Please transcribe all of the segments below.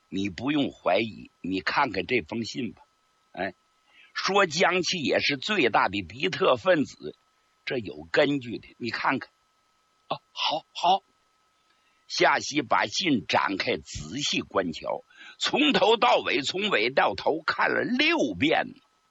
你不用怀疑，你看看这封信吧。哎，说江启也是最大的敌特分子，这有根据的，你看看。哦，好。夏曦把信展开，仔细观瞧，从头到尾，从尾到头看了6遍。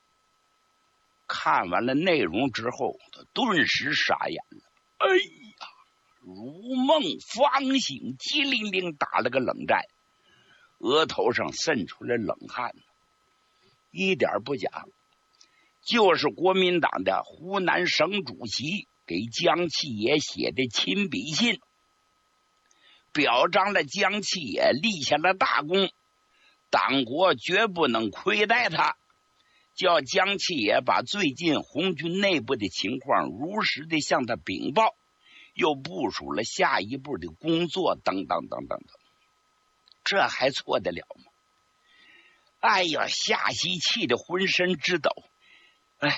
看完了内容之后，他顿时傻眼了。哎呀，如梦方醒，机灵灵打了个冷战，额头上渗出来冷汗，一点不假，就是国民党的湖南省主席给江启也写的亲笔信，表彰了江启也立下了大功，党国绝不能亏待他，叫江启也把最近红军内部的情况如实的向他禀报，又部署了下一步的工作等等，这还错得了吗？哎呀，夏曦气得浑身直抖。哎，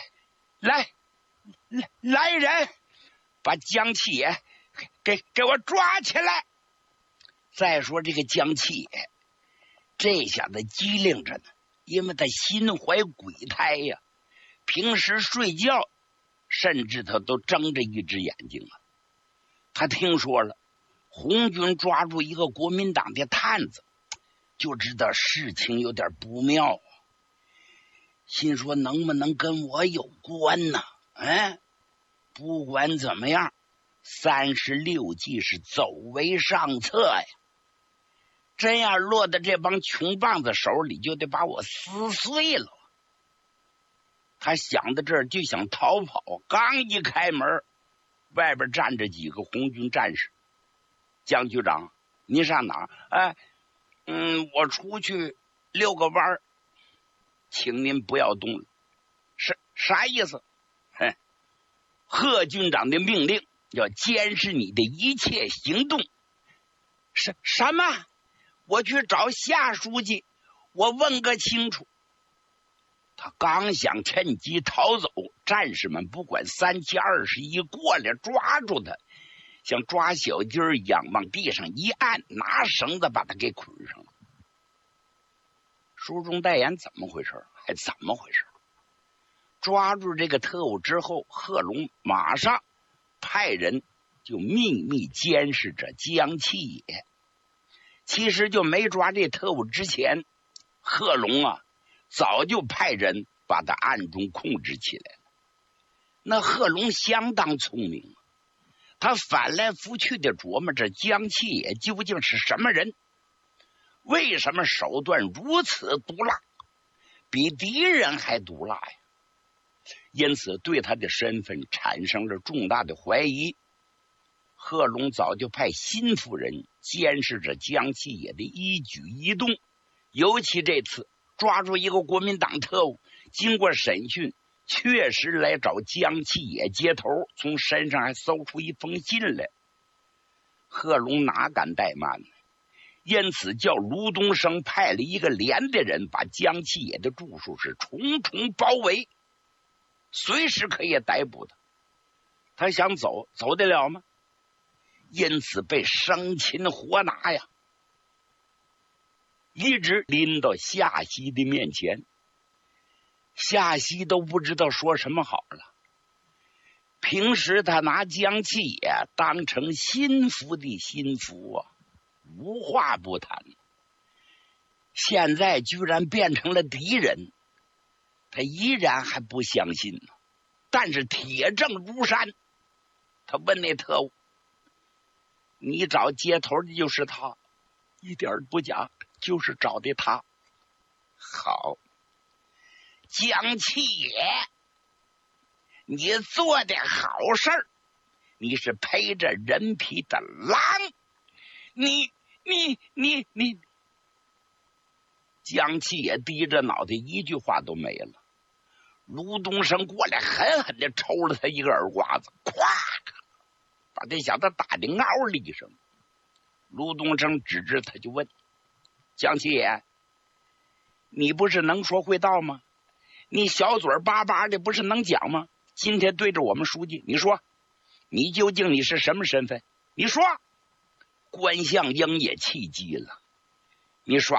来人，把江启也给我抓起来！再说这个江启也这下子机灵着呢，因为他心怀鬼胎呀，平时睡觉甚至他都睁着一只眼睛啊。他听说了红军抓住一个国民党的探子，就知道事情有点不妙啊，心说能不能跟我有关呢？不管怎么样，36计是走为上策呀。真要落到这帮穷棒子手里，就得把我撕碎了。他想到这儿就想逃跑，刚一开门，外边站着几个红军战士。江局长，您上哪儿？我出去遛个弯儿，请您不要动了。啥意思？贺军长的命令要监视你的一切行动。什么？我去找夏书记，我问个清楚。他刚想趁机逃走，战士们不管3七21过来抓住他，像抓小鸡儿一样往地上一按，拿绳子把他给捆上了。书中代言怎么回事？还怎么回事？抓住这个特务之后，贺龙马上派人就秘密监视着江启也。其实就没抓这特务之前，贺龙早就派人把他暗中控制起来了。那贺龙相当聪明，他翻来覆去的琢磨着江启也究竟是什么人，为什么手段如此毒辣，比敌人还毒辣呀？因此对他的身份产生了重大的怀疑。贺龙早就派辛夫人监视着江启也的一举一动，尤其这次抓住一个国民党特务，经过审讯确实来找江启也接头，从身上还搜出一封信来。贺龙哪敢怠慢呢？因此叫卢东升派了一个连的人把江启也的住处是重重包围，随时可以逮捕他。他想走得了吗？因此被生擒活拿呀，一直拎到夏曦的面前。夏曦都不知道说什么好了。平时他拿江启也当成心腹的心腹啊，无话不谈。现在居然变成了敌人，他依然还不相信呢。但是铁证如山，他问那特务：“你找接头的就是他？”一点不假，就是找的他。好，江启也，你做的好事儿，你是披着人皮的狼，你，江启也低着脑袋，一句话都没了。卢东升过来狠狠地抽了他一个耳刮子，咵，把这小子打的嗷了一声。卢东升指着他就问：“江启也，你不是能说会道吗？你小嘴巴巴的不是能讲吗？今天对着我们书记，你说你究竟你是什么身份？你说。”关向英也气急了，你耍